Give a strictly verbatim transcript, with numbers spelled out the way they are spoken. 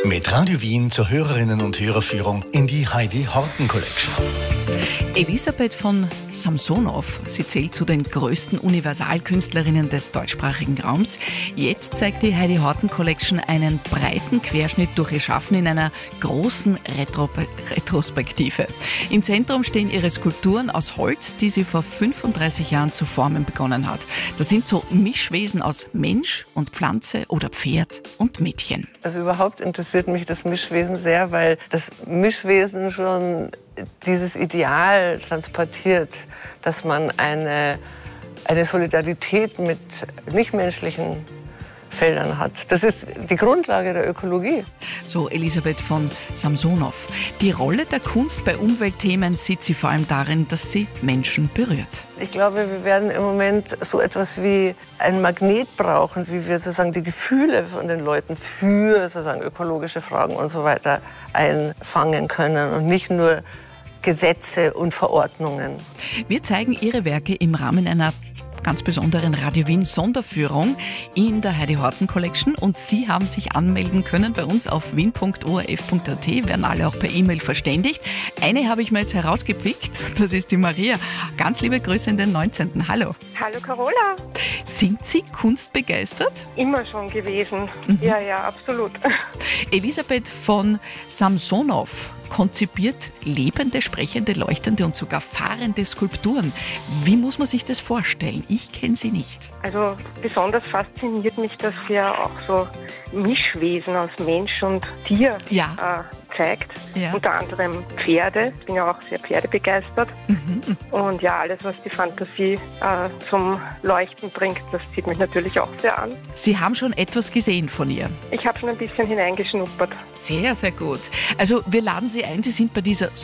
Mit Radio Wien zur Hörerinnen- und Hörerführung in die Heidi Horten Collection. Elisabeth von Samsonow, sie zählt zu den größten Universalkünstlerinnen des deutschsprachigen Raums. Jetzt zeigt die Heidi Horten Collection einen breiten Querschnitt durch ihr Schaffen in einer großen Retro- Retrospektive. Im Zentrum stehen ihre Skulpturen aus Holz, die sie vor fünfunddreißig Jahren zu formen begonnen hat. Das sind so Mischwesen aus Mensch und Pflanze oder Pferd und Mädchen. Also überhaupt interessiert mich das Mischwesen sehr, weil das Mischwesen schon dieses Ideal transportiert, dass man eine, eine Solidarität mit nichtmenschlichen Feldern hat. Das ist die Grundlage der Ökologie. So Elisabeth von Samsonow. Die Rolle der Kunst bei Umweltthemen sieht sie vor allem darin, dass sie Menschen berührt. Ich glaube, wir werden im Moment so etwas wie ein Magnet brauchen, wie wir sozusagen die Gefühle von den Leuten für sozusagen ökologische Fragen und so weiter einfangen können und nicht nur Gesetze und Verordnungen. Wir zeigen ihre Werke im Rahmen einer ganz besonderen Radio Wien Sonderführung in der Heidi Horten Collection und Sie haben sich anmelden können bei uns auf wien punkt o r f punkt a t, werden alle auch per E-Mail verständigt. Eine habe ich mir jetzt herausgepickt, das ist die Maria. Ganz liebe Grüße in den neunzehnten Hallo. Hallo Carola. Sind Sie kunstbegeistert? Immer schon gewesen. Mhm. Ja, ja, absolut. Elisabeth von Samsonow konzipiert lebende, sprechende, leuchtende und sogar fahrende Skulpturen. Wie muss man sich das vorstellen? Ich kenne sie nicht. Also besonders fasziniert mich, dass sie ja auch so Mischwesen aus Mensch und Tier ja. äh, zeigt. Ja. Unter anderem Pferde. Ich bin ja auch sehr pferdebegeistert. Mhm. Und ja, alles, was die Fantasie äh, zum Leuchten bringt, das zieht mich natürlich auch sehr an. Sie haben schon etwas gesehen von ihr? Ich habe schon ein bisschen hineingeschnuppert. Sehr, sehr gut. Also wir laden Sie ein, Sie sind bei dieser